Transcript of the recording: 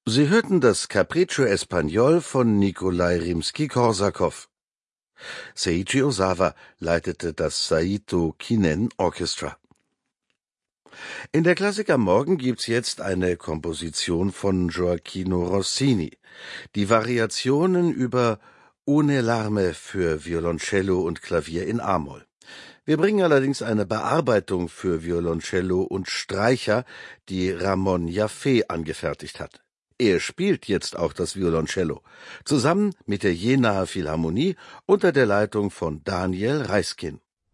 Sie hörten das Capriccio Espagnol von Nikolai Rimski-Korsakow. Seiichi Osawa leitete das Saito Kinen Orchestra. In der Klassik am Morgen gibt's jetzt eine Komposition von Gioachino Rossini. Die Variationen über Une Larme für Violoncello und Klavier in a-Moll. Wir bringen allerdings eine Bearbeitung für Violoncello und Streicher, die Ramon Jaffe angefertigt hat. Er spielt jetzt auch das Violoncello, zusammen mit der Jenaer Philharmonie unter der Leitung von Daniel Reiskin.